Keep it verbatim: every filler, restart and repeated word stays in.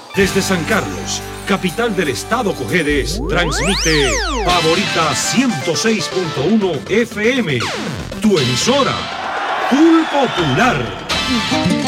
Desde San Carlos, capital del estado Cojedes, transmite Favorita ciento seis punto uno F M, tu emisora, Full Popular.